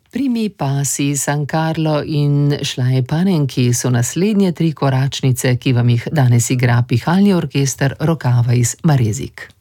Primi Passi, San Carlo in Šlaj Panenki so naslednje 3 koračnice, ki vam jih danes igra pihalni orkester Rokava iz Marezik.